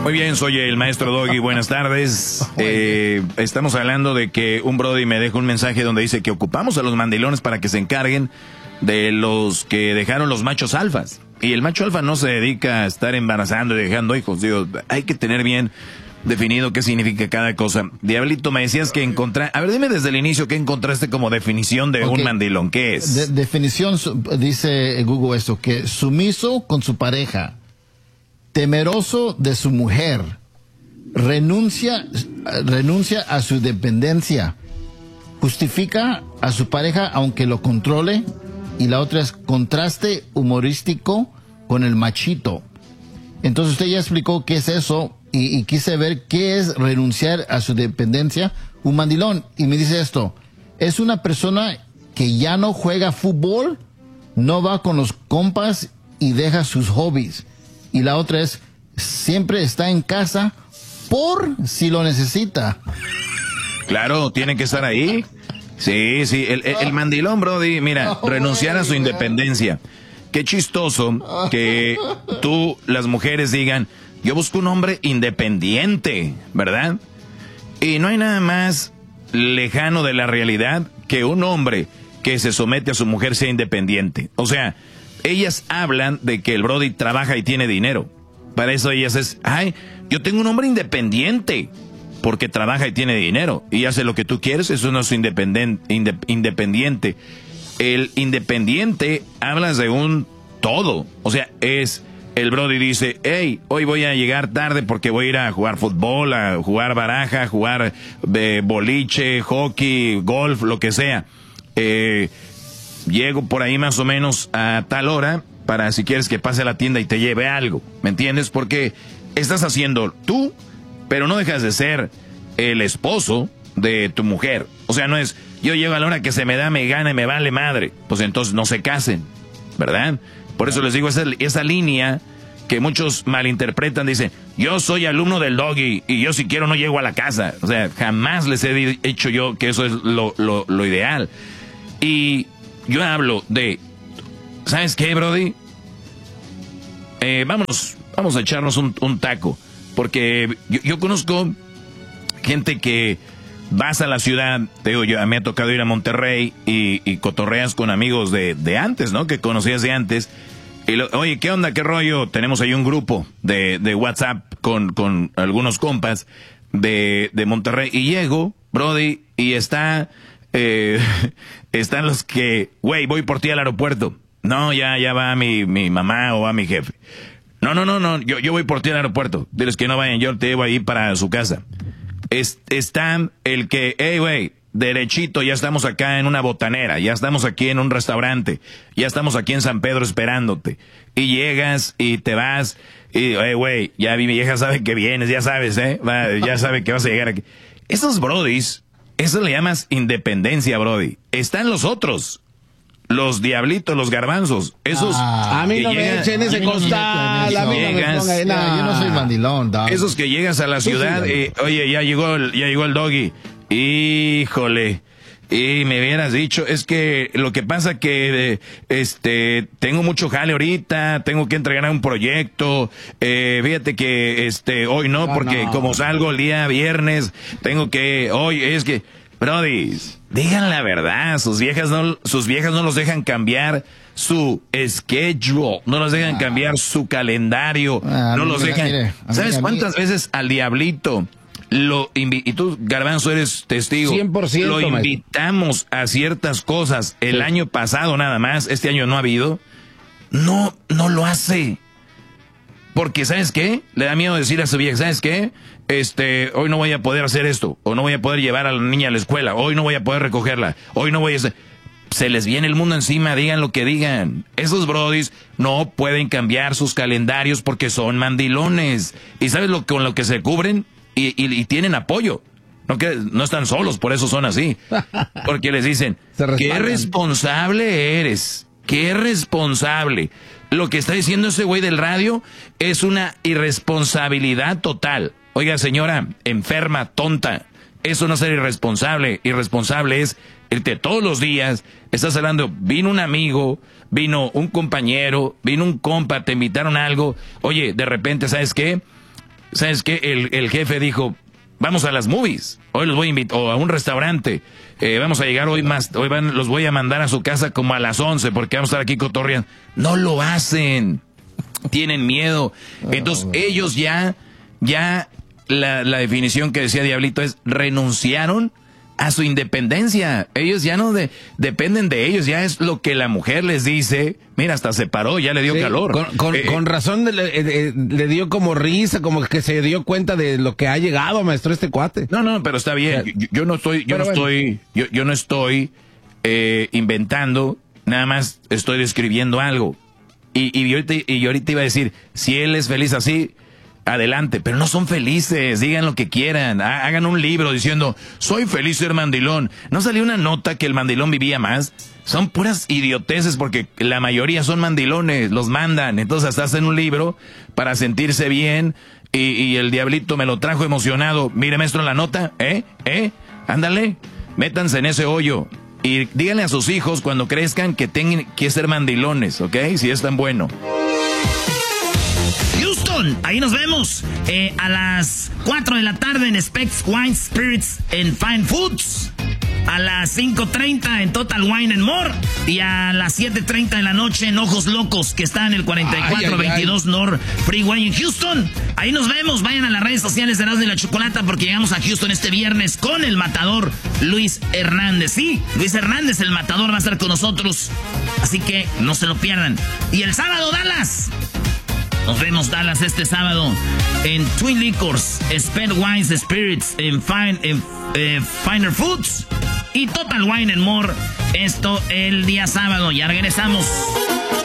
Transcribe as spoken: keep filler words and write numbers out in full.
Muy bien, soy el maestro Doggy, buenas tardes. Eh, estamos hablando de que un brody me deja un mensaje donde dice que ocupamos a los mandilones para que se encarguen de los que dejaron los machos alfas. Y el macho alfa no se dedica a estar embarazando y dejando hijos. Digo, hay que tener bien definido qué significa cada cosa. Diablito, me decías que encontrar... A ver, dime desde el inicio qué encontraste como definición de okay. un mandilón. ¿Qué es? De definición, dice Google esto, que sumiso con su pareja, temeroso de su mujer, renuncia, renuncia a su dependencia, justifica a su pareja aunque lo controle, y la otra es contraste humorístico con el machito. Entonces usted ya explicó qué es eso, y, y quise ver qué es renunciar a su dependencia, un mandilón. Y me dice esto, es una persona que ya no juega fútbol, no va con los compas y deja sus hobbies. Y la otra es, siempre está en casa por si lo necesita. Claro, tiene que estar ahí. Sí, sí, el, el, el mandilón, brody, mira, renunciar a su independencia. Qué chistoso que tú, las mujeres, digan, yo busco un hombre independiente, ¿verdad? Y no hay nada más lejano de la realidad que un hombre que se somete a su mujer sea independiente. O sea, ellas hablan de que el brody trabaja y tiene dinero. Para eso ellas es, ay, yo tengo un hombre independiente, porque trabaja y tiene dinero, y hace lo que tú quieres, eso no es independen- inde- independiente. El independiente, hablas de un todo, o sea, es, el brody dice, hey, hoy voy a llegar tarde porque voy a ir a jugar fútbol, a jugar baraja, a jugar eh, boliche, hockey, golf, lo que sea. Eh... Llego por ahí más o menos a tal hora para si quieres que pase a la tienda y te lleve algo, ¿me entiendes? Porque estás haciendo tú, pero no dejas de ser el esposo de tu mujer. O sea, no es, yo llego a la hora que se me da, me gana y me vale madre. Pues entonces no se casen, ¿verdad? Por eso les digo esa, esa línea que muchos malinterpretan, dicen, yo soy alumno del Doggy y yo si quiero no llego a la casa. O sea, jamás les he dicho yo que eso es lo, lo, lo ideal. Y yo hablo de, ¿sabes qué, brody? Eh, vámonos, vamos a echarnos un, un taco. Porque yo, yo conozco gente que vas a la ciudad, te digo, yo, me ha tocado ir a Monterrey y, y cotorreas con amigos de, de antes, ¿no? Que conocías de antes. Y lo, oye, ¿qué onda? ¿Qué rollo? Tenemos ahí un grupo de, de WhatsApp con, con algunos compas de, de Monterrey. Y llego, brody, y está... Eh, están los que, güey, voy por ti al aeropuerto. No, ya, ya va mi, mi mamá o va mi jefe. No, no, no, no, yo, yo voy por ti al aeropuerto. Diles que no vayan, yo te llevo ahí para su casa. Es, están el que, hey, güey, derechito, ya estamos acá en una botanera, ya estamos aquí en un restaurante, ya estamos aquí en San Pedro esperándote. Y llegas y te vas, y, hey, güey, ya mi vieja sabe que vienes, ya sabes, ¿eh? Va, ya sabe que vas a llegar aquí. Esos brodis, eso le llamas independencia, brody. Están los otros, los diablitos, los garbanzos. Esos ah, a mí no me echen ese costal, a mí no me pongan, nah. Yo no soy mandilón, dog. Esos que llegas a la ciudad y, oye, ya llegó el, ya llegó el Doggy. Híjole. Y me hubieras dicho, es que lo que pasa que, este, tengo mucho jale ahorita, tengo que entregar un proyecto, eh, fíjate que, este, hoy no, no porque no. como salgo el día viernes, tengo que, hoy es que, brody, digan la verdad, sus viejas no, sus viejas no los dejan cambiar su schedule, no los dejan ah. cambiar su calendario, ah, no los dejan, mire, ¿sabes cuántas veces al diablito? Lo invi- y tú, Garbanzo, eres testigo. cien por ciento, lo invitamos maestro. a ciertas cosas el sí. año pasado nada más, este año no ha habido. No, no lo hace. Porque, ¿sabes qué? Le da miedo decir a su vieja, ¿sabes qué? Este, hoy no voy a poder hacer esto, o no voy a poder llevar a la niña a la escuela, hoy no voy a poder recogerla, hoy no voy a hacer... Se les viene el mundo encima, digan lo que digan. Esos brodis no pueden cambiar sus calendarios porque son mandilones. ¿Y sabes lo con lo que se cubren? Y, y, y tienen apoyo, no que no están solos, por eso son así, porque les dicen, qué responsable eres, qué responsable, lo que está diciendo ese güey del radio es una irresponsabilidad total. Oiga, señora enferma, tonta, eso no es ser irresponsable, irresponsable es irte todos los días, estás hablando, vino un amigo, vino un compañero, vino un compa, te invitaron a algo, oye, de repente, ¿sabes qué? ¿sabes qué? El, el jefe dijo, vamos a las movies, hoy los voy a invitar, o a un restaurante, eh, vamos a llegar hoy más, hoy van, los voy a mandar a su casa como a las once, porque vamos a estar aquí cotorreando. No lo hacen, tienen miedo. Entonces ellos ya, ya, la, la definición que decía Diablito es, renunciaron a su independencia. Ellos ya no de, dependen de ellos, ya es lo que la mujer les dice. Mira, hasta se paró, ya le dio sí, calor. Con, con, eh, con razón le, eh, le dio como risa, como que se dio cuenta de lo que ha llegado, maestro, este cuate. No, no, pero está bien. Yo, yo no estoy, yo no bueno. estoy, yo, yo no estoy eh, inventando, nada más estoy describiendo algo. Y, y, yo ahorita, y yo ahorita iba a decir, si él es feliz así, adelante, pero no son felices, digan lo que quieran, hagan un libro diciendo, soy feliz ser mandilón. ¿No salió una nota que el mandilón vivía más? Son puras idioteces porque la mayoría son mandilones, los mandan, entonces hasta hacen un libro para sentirse bien y, y el Diablito me lo trajo emocionado. Mire, maestro, la nota, ¿eh? ¿Eh? Ándale, métanse en ese hoyo y díganle a sus hijos cuando crezcan que tienen que ser mandilones, ¿ok? Si es tan bueno. Houston, ahí nos vemos eh, a las cuatro de la tarde en Specs Wine Spirits and Fine Foods, a las cinco treinta en Total Wine and More y a las siete treinta de la noche en Ojos Locos, que está en el cuarenta y cuatro veintidós North Freeway en Houston. Ahí nos vemos, vayan a las redes sociales de Erasmo y la Chocolata porque llegamos a Houston este viernes con el matador Luis Hernández. Sí, Luis Hernández, el matador, va a estar con nosotros, así que no se lo pierdan. Y el sábado, Dallas. Nos vemos, Dallas, este sábado en Twin Liquors, Spent Wines Spirits, en, Fine, en eh, Finer Foods y Total Wine and More. Esto el día sábado. Ya regresamos.